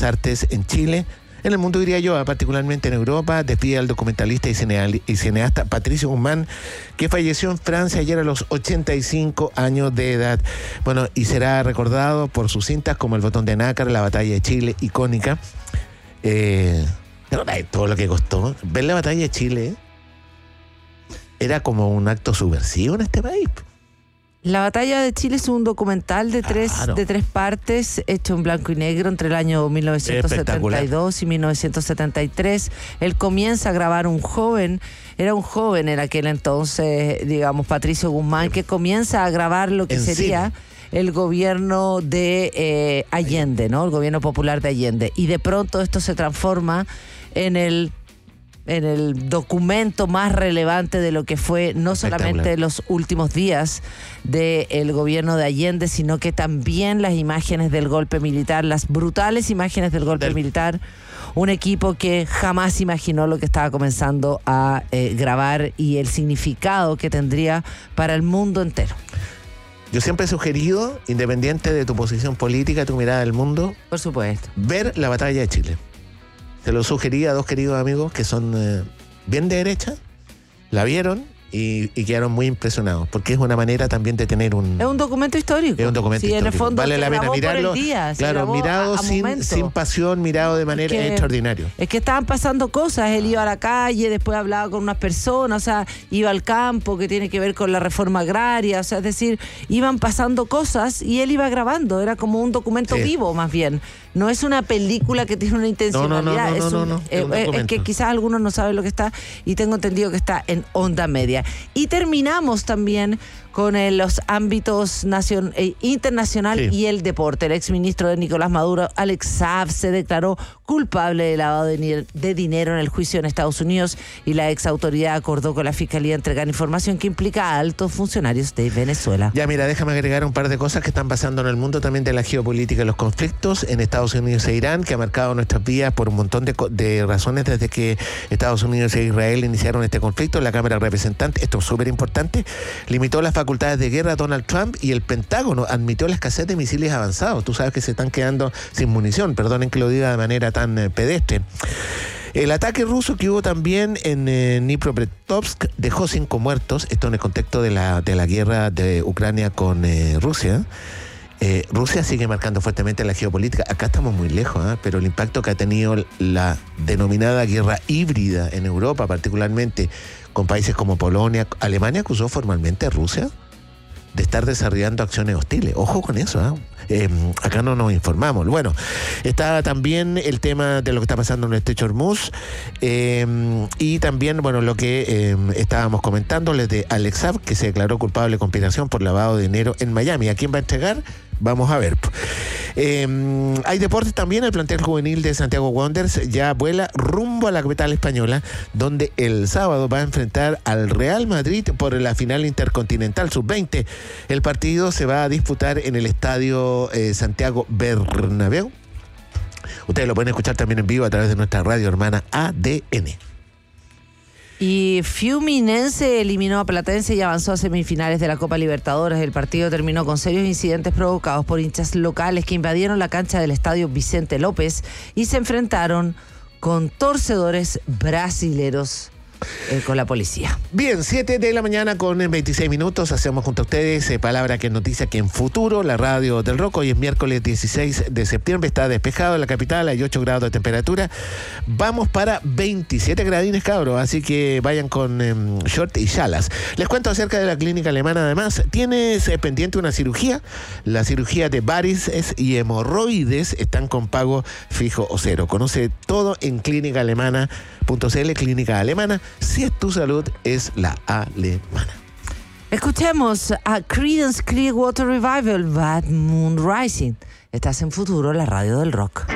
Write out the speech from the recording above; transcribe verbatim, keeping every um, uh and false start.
artes en Chile. En el mundo, diría yo, particularmente en Europa, despide al documentalista y, cineal, y cineasta Patricio Guzmán, que falleció en Francia ayer a los ochenta y cinco años de edad. Bueno, y será recordado por sus cintas como El botón de nácar, La batalla de Chile, icónica. Eh, pero todo lo que costó. Ver la batalla de Chile era como un acto subversivo en este país. La batalla de Chile es un documental de tres, claro. de tres partes, hecho en blanco y negro entre el año mil novecientos setenta y dos y mil novecientos setenta y tres. Él comienza a grabar un joven, era un joven en aquel entonces, digamos, Patricio Guzmán, que comienza a grabar lo que en sería cine. El gobierno de eh, Allende, ¿no? El gobierno popular de Allende. Y de pronto esto se transforma en el en el documento más relevante de lo que fue no solamente los últimos días del gobierno de Allende, sino que también las imágenes del golpe militar, las brutales imágenes del golpe del... militar. Un equipo que jamás imaginó lo que estaba comenzando a eh, grabar y el significado que tendría para el mundo entero. Yo siempre he sugerido, independiente de tu posición política, tu mirada del mundo, por supuesto, ver la batalla de Chile. Se lo sugerí a dos queridos amigos que son eh, bien de derecha, la vieron y, y quedaron muy impresionados, porque es una manera también de tener un... Es un documento histórico. Es un documento sí, histórico. En el fondo vale la pena mirarlo. Día, claro, mirado a, a sin, sin pasión, mirado de manera es que, extraordinaria. Es que estaban pasando cosas, él iba a la calle, después hablaba con unas personas, o sea, iba al campo, que tiene que ver con la reforma agraria, o sea, es decir, iban pasando cosas y él iba grabando, era como un documento sí. vivo más bien. No es una película que tiene una intencionalidad, no, no, no, no, es, no, un, no, no, eh, es, es que quizás algunos no saben lo que está y tengo entendido que está en Onda Media. Y terminamos también con eh, los ámbitos nacion, eh, internacional sí. y el deporte. El exministro de Nicolás Maduro, Alex Saab, se declaró culpable de lavado de, de dinero en el juicio en Estados Unidos y la ex autoridad acordó con la Fiscalía entregar información que implica a altos funcionarios de Venezuela. Ya, mira, déjame agregar un par de cosas que están pasando en el mundo también de la geopolítica y los conflictos en Estados Unidos e Irán, que ha marcado nuestras vidas por un montón de, de razones desde que Estados Unidos e Israel iniciaron este conflicto. La Cámara de Representantes, esto es súper importante, limitó las facultades de guerra a Donald Trump y el Pentágono admitió la escasez de misiles avanzados. Tú sabes que se están quedando sin munición, perdonen que lo diga de manera tan eh, pedestre. El ataque ruso que hubo también en eh, Dnipropetrovsk dejó cinco muertos, esto en el contexto de la, de la guerra de Ucrania con eh, Rusia. Eh, Rusia sigue marcando fuertemente la geopolítica. Acá estamos muy lejos, ¿eh? Pero el impacto que ha tenido la denominada guerra híbrida en Europa, particularmente con países como Polonia, Alemania acusó formalmente a Rusia de estar desarrollando acciones hostiles. Ojo con eso, ¿eh? Eh, acá no nos informamos. Bueno, está también el tema de lo que está pasando en el estrecho de Hormuz eh, y también, bueno, lo que eh, estábamos comentándoles de Alex Saab, que se declaró culpable de conspiración por lavado de dinero en Miami. ¿A quién va a entregar? Vamos a ver. Eh, hay deportes también. El plantel juvenil de Santiago Wanderers ya vuela rumbo a la capital española, donde el sábado va a enfrentar al Real Madrid por la final intercontinental sub veinte. El partido se va a disputar en el estadio eh, Santiago Bernabéu. Ustedes lo pueden escuchar también en vivo a través de nuestra radio hermana A D N. Y Fluminense eliminó a Platense y avanzó a semifinales de la Copa Libertadores. El partido terminó con serios incidentes provocados por hinchas locales que invadieron la cancha del estadio Vicente López y se enfrentaron con torcedores brasileros eh, con la policía. Bien, siete de la mañana con veintiséis minutos. Hacemos junto a ustedes eh, Palabra que es Noticia, que en Futuro, la radio del rock. Hoy es miércoles dieciséis de septiembre. Está despejado en la capital, hay ocho grados de temperatura. Vamos para veintisiete gradines, cabros. Así que vayan con eh, short y chalas. Les cuento acerca de la clínica alemana. Además, tienes eh, pendiente una cirugía. La cirugía de varices y hemorroides están con pago fijo o cero. Conoce todo en clínica alemana punto c l. Clínica Alemana. Si es tu salud, es la alemana. Escuchemos a Creedence Clearwater Revival, Bad Moon Rising. Estás en Futuro, la radio del rock.